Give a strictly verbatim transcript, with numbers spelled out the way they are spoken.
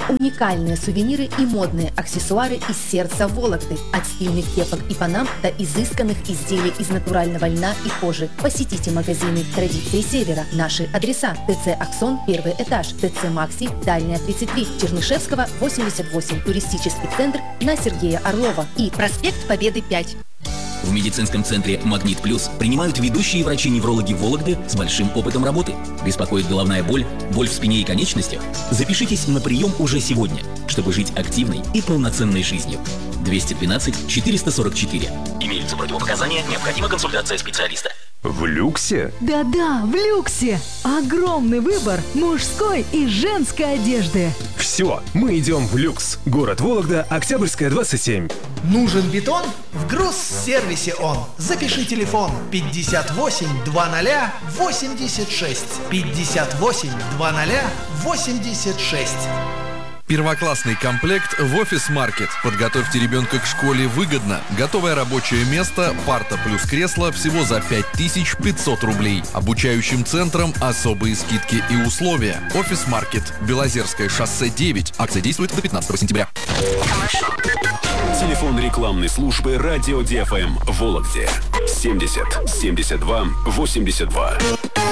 Уникальные сувениры и модные аксессуары из сердца Вологды. От стильных кепок и панам до изысканных изделий из натурального льна и кожи. Посетите магазины «Традиции Севера». Наши адреса: ТЦ «Аксон», первый этаж, ТЦ «Макси», Дальняя, тридцать три, Чернышевского, восемьдесят восемь, туристический центр на Сергея Орлова и проспект Победы, пять. В медицинском центре «Магнит Плюс» принимают ведущие врачи-неврологи Вологды с большим опытом работы. Беспокоит головная боль, боль в спине и конечностях? Запишитесь на прием уже сегодня, чтобы жить активной и полноценной жизнью. двести двенадцать четыреста сорок четыре. Имеются противопоказания, необходима консультация специалиста. В люксе? Да-да, в люксе! Огромный выбор мужской и женской одежды. Все, мы идем в люкс. Город Вологда, Октябрьская, двадцать семь. Нужен бетон? В Грузсервисе он. Запиши телефон пятьдесят восемь двадцать восемьдесят шесть. пятьдесят восемь двадцать восемьдесят шесть. Первоклассный комплект в Office Market. Подготовьте ребенка к школе выгодно. Готовое рабочее место, парта плюс кресло всего за пять тысяч пятьсот рублей. Обучающим центрам особые скидки и условия. Office Market. Белозерское шоссе девять. Акция действует до пятнадцатого сентября. Телефон рекламной службы «Радио ди эф эм» в Вологде. семьдесят семьдесят два восемьдесят два.